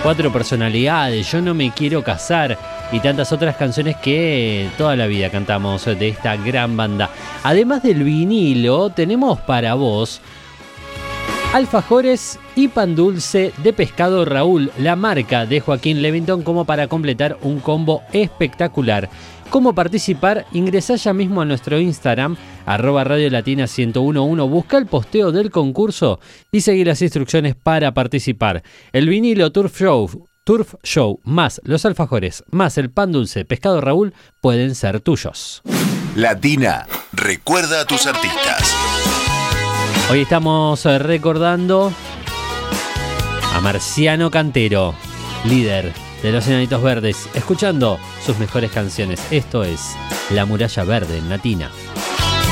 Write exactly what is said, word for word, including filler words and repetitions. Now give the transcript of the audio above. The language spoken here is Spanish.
Cuatro personalidades, Yo no me quiero casar y tantas otras canciones que toda la vida cantamos de esta gran banda. Además del vinilo, tenemos para vos alfajores y pan dulce de Pescado Raúl, la marca de Joaquín Levington, como para completar un combo espectacular. ¿Cómo participar? Ingresá ya mismo a nuestro Instagram, arroba Radio Latina ciento uno punto uno, busca el posteo del concurso y seguí las instrucciones para participar. El vinilo Turf Show, Turf Show más los alfajores más el pan dulce Pescado Raúl pueden ser tuyos. Latina, recuerda a tus artistas. Hoy estamos recordando a Marciano Cantero, líder de los Enanitos Verdes, escuchando sus mejores canciones. Esto es La Muralla Verde en Latina.